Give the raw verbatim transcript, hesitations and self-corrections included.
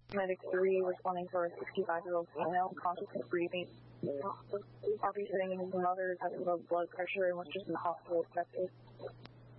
Medic three responding for a sixty-five-year-old female, conscious and breathing. R V saying his mother has low blood pressure and was just in the hospital expected.